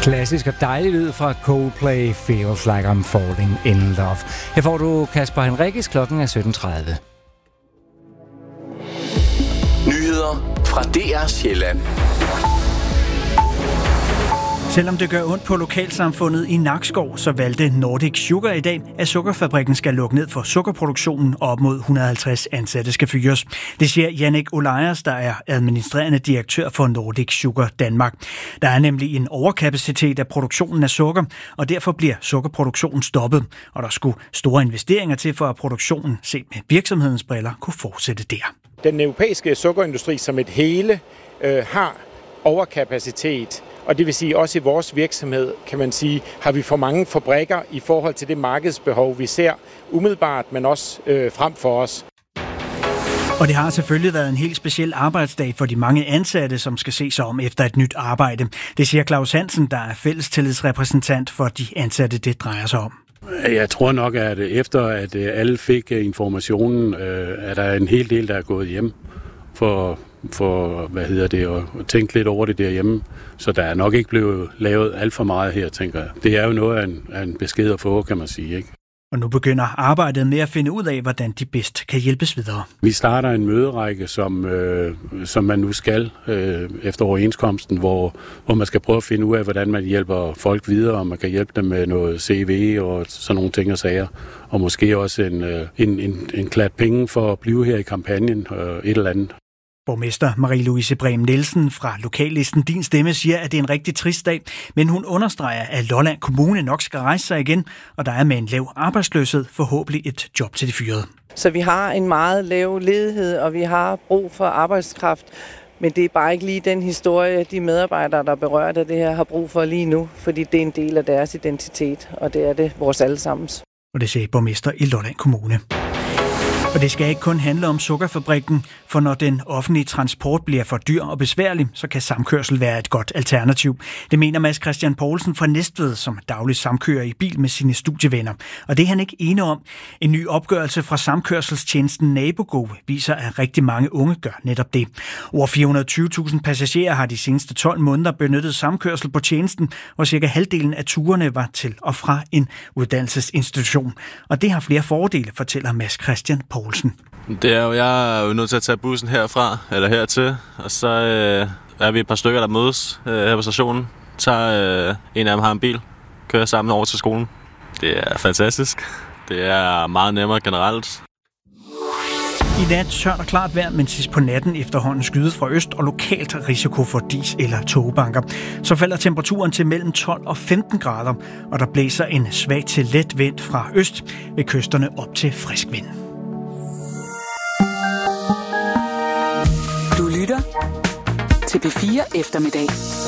Klassisk og dejlig lyd fra Coldplay, Feels Like I'm Falling in Love. Her får du Kasper Henriques, klokken er 17.30. Nyheder fra DR Sjælland. Selvom det gør ondt på lokalsamfundet i Nakskov, så valgte Nordic Sugar i dag, at sukkerfabrikken skal lukke ned for sukkerproduktionen, og op mod 150 ansatte skal fyres. Det siger Jannik Olajers, der er administrerende direktør for Nordic Sugar Danmark. Der er nemlig en overkapacitet af produktionen af sukker, og derfor bliver sukkerproduktionen stoppet. Og der skulle store investeringer til, for at produktionen, set med virksomhedens briller, kunne fortsætte der. Den europæiske sukkerindustri som et hele har overkapacitet. Og det vil sige, også i vores virksomhed, kan man sige, har vi for mange fabrikker i forhold til det markedsbehov, vi ser umiddelbart, men også frem for os. Og det har selvfølgelig været en helt speciel arbejdsdag for de mange ansatte, som skal se sig om efter et nyt arbejde. Det siger Claus Hansen, der er fællestillidsrepræsentant for de ansatte, det drejer sig om. Jeg tror nok, at efter at alle fik informationen, er der en hel del, der er gået hjem for at tænke lidt over det derhjemme. Så der er nok ikke blevet lavet alt for meget her, tænker jeg. Det er jo noget af en besked at få, kan man sige, ikke? Og nu begynder arbejdet med at finde ud af, hvordan de bedst kan hjælpes videre. Vi starter en møderække, som man nu skal efter overenskomsten, hvor man skal prøve at finde ud af, hvordan man hjælper folk videre, og man kan hjælpe dem med noget CV og sådan nogle ting og sager. Og måske også en klat penge for at blive her i kampagnen, et eller andet. Borgmester Marie-Louise Brehm Nielsen fra lokallisten Din Stemme siger, at det er en rigtig trist dag, men hun understreger, at Lolland Kommune nok skal rejse sig igen, og der er med en lav arbejdsløshed forhåbentlig et job til de fyrede. Så vi har en meget lav ledighed, og vi har brug for arbejdskraft, men det er bare ikke lige den historie, de medarbejdere, der er berørt af det her, har brug for lige nu, fordi det er en del af deres identitet, og det er det vores allesammens. Og det sagde borgmester i Lolland Kommune. Og det skal ikke kun handle om sukkerfabrikken, for når den offentlige transport bliver for dyr og besværlig, så kan samkørsel være et godt alternativ. Det mener Mads Christian Poulsen fra Næstved, som dagligt samkører i bil med sine studievenner. Og det er han ikke enig om. En ny opgørelse fra samkørselstjenesten NaboGo viser, at rigtig mange unge gør netop det. Over 420.000 passagerer har de seneste 12 måneder benyttet samkørsel på tjenesten, og cirka halvdelen af turene var til og fra en uddannelsesinstitution. Og det har flere fordele, fortæller Mads Christian Poulsen. Det er jo, jeg er jo nødt til at tage bussen herfra, eller hertil, og så er vi et par stykker, der mødes her på stationen. Så en af dem har en bil, kører sammen over til skolen. Det er fantastisk. Det er meget nemmere generelt. I nat tørt og klart vejr, men sidst på natten efterhånden skyde fra øst og lokalt risiko for dis- eller tågebanker. Så falder temperaturen til mellem 12 og 15 grader, og der blæser en svag til let vind fra øst ved kysterne op til frisk vind. Du lytter til P4 Eftermiddag.